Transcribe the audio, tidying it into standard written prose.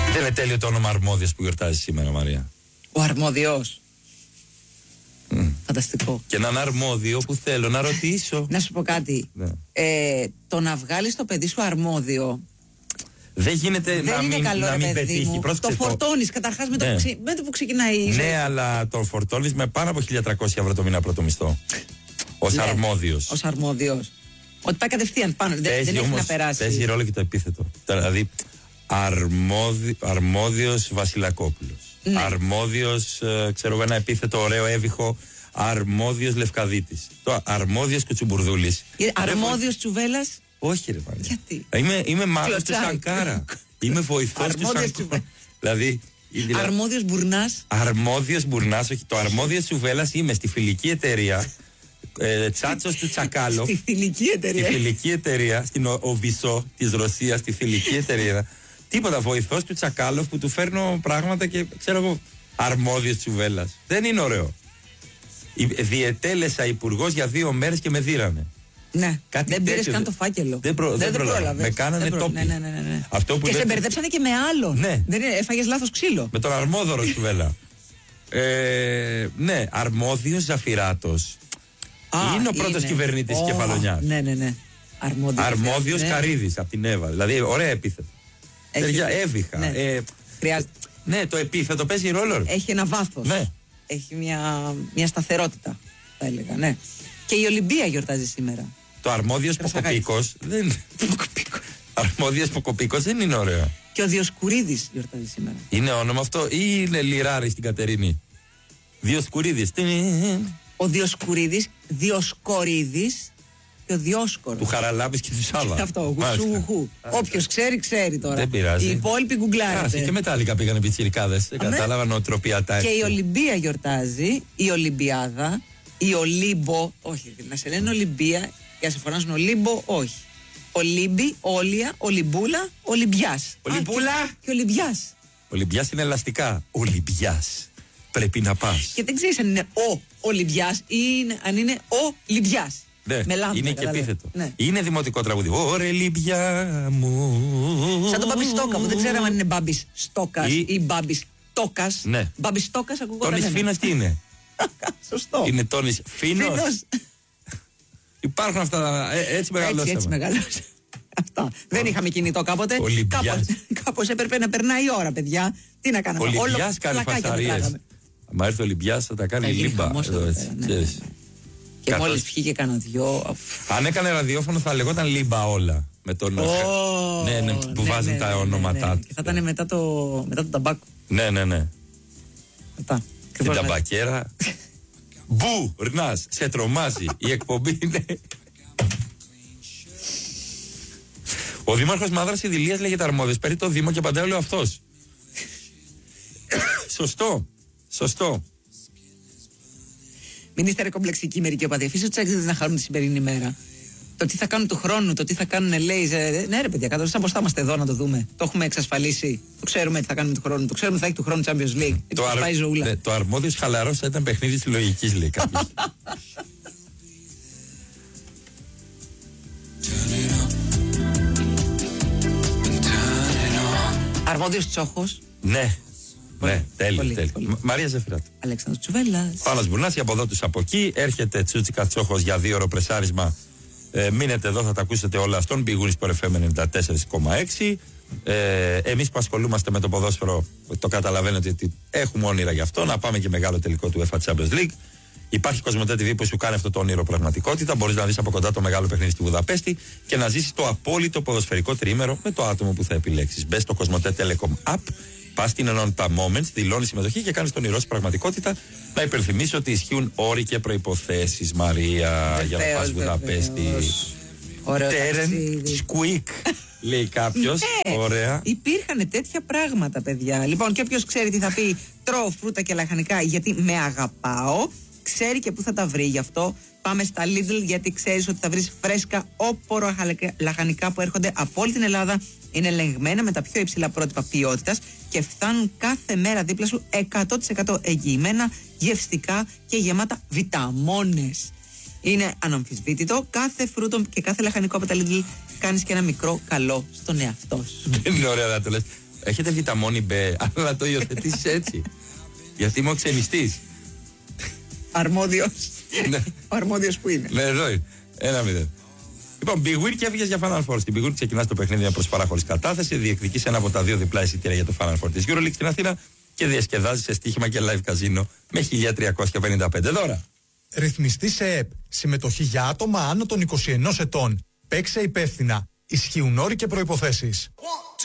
Δεν είναι τέλειο το όνομα Αρμόδιος που γιορτάζει σήμερα, Μαρία? Ο Αρμόδιος. Φανταστικό. Και έναν αρμόδιο που θέλω να ρωτήσω. Να σου πω κάτι. Ναι. Το να βγάλεις το παιδί σου αρμόδιο. Δεν γίνεται δεν είναι καλό, να μην πετύχει. Το φορτώνεις καταρχάς με το που ξεκινάει. Ναι, αλλά το φορτώνεις με πάνω από 1.300 ευρώ το μήνα πρώτο μισθό. Ως αρμόδιος. Ως αρμόδιος. Ότι πάει κατευθείαν πάνω. Δεν έχει να περάσει. Παίζει ρόλο και το επίθετο. Δηλαδή, αρμόδιος Βασιλακόπουλος. Ναι. Αρμόδιος, ξέρω εγώ, ένα επίθετο ωραίο, έβυχο. Αρμόδιος Λευκαδίτης. Το αρμόδιος Κουτσουμπουρδούλης. Αρμόδιος Τσουβέλλας. Όχι, ρε Μαρία. Γιατί? Είμαι μάγος του Σανκάρα. Είμαι βοηθός του Σανκάρα. Δηλαδή. Αρμόδιος Μπουρνάς. Αρμόδιος Μπουρνάς, όχι. Το αρμόδιος Τσουβέλλας είμαι στη φιλική εταιρεία. Τσάτσος του Τσακάλοφ. Στη φιλική εταιρεία. Στη φιλική εταιρεία, στην Οβισό της Ρωσίας, στη φιλική εταιρεία. Τίποτα, βοηθός του Τσακάλοφ που του φέρνω πράγματα και ξέρω εγώ. Αρμόδιος Τσουβέλλας. Δεν είναι ωραίο. Διετέλεσα υπουργός για 2 μέρες και με δίρανε. Ναι, δεν πήρες καν το φάκελο. Δεν πρόλαβα. Με κάνανε τόπι. Ναι. Αυτό που και σε μπερδέψανε και με άλλον. Ναι. Δεν έφαγες λάθος ξύλο. Με τον αρμόδωρο Τσουβέλλα. Ναι, αρμόδιος Ζαφυράτος. Είναι ο πρώτος κυβερνήτης της Κεφαλονιάς. Ναι. Αρμόδιος Καρύδης από την Εύα. Δηλαδή, ωραία επίθετο. Έβυχα. Χρειάζεται. Ναι, το επίθετο παίζει ρόλο. Έχει ένα βάθος. Ναι. Έχει μια σταθερότητα, θα έλεγα. Ναι. Και η Ολυμπία γιορτάζει σήμερα. Το αρμόδιος Ποκοπίκος δεν. Αρμόδιος Ποκοπίκος δεν είναι ωραίο. Και ο Διοσκουρίδης γιορτάζει σήμερα. Είναι όνομα αυτό ή είναι λιράρι στην Κατερίνη? Διοσκουρίδης. Ο Διοσκουρίδης, Διοσκορίδης και ο Διόσκορος. Του Χαραλάμπης και του Σάβα. Αυτό, γουσού. Όποιος ξέρει τώρα. Δεν πειράζει. Οι υπόλοιποι γκουγκλάρετε. Και μετάλλικα πήγανε πιτσιρικάδες. Κατάλαβαν οτροπιατά. Και η Ολυμπία γιορτάζει, η Ολυμπιάδα, η Ολύμπο. Όχι, να σε λένε Ολυμπία και να σε φωνάζουν Ολύμπο, όχι. Ολύμπη, Όλια, Ολυμπούλα, Ολυμπιάς. Ολυμπούλα και Ολυμπιάς. Ολυμπιάς είναι ελαστικά. Ολυμπιάς. Πρέπει να πας. Και δεν ξέρεις αν είναι ο Ολυμπιάς ή αν είναι ο Λιμπιάς. Ναι, με λάμπα, είναι και επίθετο. Ναι. Είναι δημοτικό τραγούδι. Ωρε Λιμπιά μου. Σαν τον Μπάμπη Στόκα που δεν ξέραμε αν είναι Μπάμπης Στόκας ή Μπάμπης Τόκας. Ναι. Μπάμπης Στόκας ακούγονταν. Τόνις Φίνος τι είναι? Σωστό. Είναι Τόνις Φίνος. Υπάρχουν αυτά. Έτσι μεγαλώσαμε. Έτσι μεγαλώσαμε. Αυτά. Δεν είχαμε κινητό κάποτε. Κάπως έπρεπε να περνάει η ώρα, παιδιά. Τι να κάνουμε. Ο Λιμπιάς κάνει φασαρίες. Αν έρθει ο Λιμπιάς θα τα κάνει λίμπα. Και μόλις βγήκε κανένα δυο. Αν έκανε ραδιόφωνο θα λεγόταν λίμπα όλα. Με τον ναι, που βάζουν τα ονόματά του. Και θα ήταν μετά το ταμπάκο. Ναι. Μετά. Την ταμπακέρα. Μπου, Ρνάς, σε τρομάζει. Η εκπομπή είναι. Ο δήμαρχος Μάδρας Ιδηλίας λέγεται αρμόδιος. Παίρνει το Δήμο και παντά λέω αυτός. Σωστό. Μην είστε ρε κομπλεξικοί μερικοί οπαδοί. Αφήστε τους έξιδες να χαρούν τη σημερινή μέρα. Το τι θα κάνουν του χρόνου, το τι θα κάνουν λέει. Ναι, ρε παιδιά, σαν πως θα είμαστε εδώ να το δούμε. Το έχουμε εξασφαλίσει. Το ξέρουμε τι θα κάνουμε του χρόνου. Το ξέρουμε τι θα έχει του χρόνου Champions League. Το αρμόδιος χαλαρός θα ήταν παιχνίδι της λογικής, λέει κάποιος. Αρμόδιος Τσόχος. Ναι, τέλειο. Μαρία Ζαφυράτου. Αλέξανδρος Τσουβέλλας. Πάνος Μπουρνάς, από εδώ τους από εκεί. Έρχεται Τσούτσικα Τσόχος για 2 ώρο πρεσάρισμα. Μείνετε εδώ, θα τα ακούσετε όλα στον Big Wins FM 94,6. Εμείς που ασχολούμαστε με το ποδόσφαιρο, το καταλαβαίνετε ότι έχουμε όνειρα γι' αυτό. Να πάμε και μεγάλο τελικό του UEFA Champions League. Υπάρχει Κοσμοτέ TV που σου κάνει αυτό το όνειρο πραγματικότητα. Μπορείς να δεις από κοντά το μεγάλο παιχνίδι στη Βουδαπέστη και να ζήσεις το απόλυτο ποδοσφαιρικό τριήμερο με το άτομο που θα επιλέξεις. Μπες στο Κοσμοτέ Telecom App, πας στην Ενώντα Moments, δηλώνεις συμμετοχή και κάνεις τον όνειρό σου πραγματικότητα. Να υπενθυμίσω ότι ισχύουν όροι και προϋποθέσεις, Μαρία, για να πας Βουδαπέστη. Τέρεν σκουίκ, λέει κάποιος. Ωραία. Υπήρχαν τέτοια πράγματα, παιδιά. Λοιπόν, και όποιος ξέρει τι θα πει, τρώω φρούτα και λαχανικά γιατί με αγαπάω, ξέρει και πού θα τα βρει. Γι' αυτό πάμε στα Lidl, γιατί ξέρεις ότι θα βρεις φρέσκα όπορο λαχανικά που έρχονται από όλη την Ελλάδα. Είναι ελεγμένα με τα πιο υψηλά πρότυπα ποιότητας και φτάνουν κάθε μέρα δίπλα σου 100% εγγυημένα, γευστικά και γεμάτα βιταμόνες. Είναι αναμφισβήτητο. Κάθε φρούτο και κάθε λαχανικό από τα Lidl κάνεις και ένα μικρό καλό στον εαυτό σου. Δεν είναι ωραία να το λες. Έχετε βιταμόνη B, αλλά το υιοθετήσεις έτσι. Γιατί είμαι ο ξενιστής. Αρμόδιος. Ο αρμόδιος που είναι. Ναι, εδώ είναι. 1-0. Λοιπόν, Big Win και έφυγες για Final Four. Στην Big Win ξεκινάς το παιχνίδι με προσφορά χωρίς κατάθεση. Διεκδικείς ένα από τα 2 διπλά εισιτήρια για το Final Four της EuroLeague στην Αθήνα και διασκεδάζεις σε στοίχημα και live καζίνο με 1.355 δώρα. Ρυθμιστή σε ΕΠ. Συμμετοχή για άτομα άνω των 21 ετών. Παίξε υπεύθυνα. Ισχύουν όροι και προϋποθέσεις.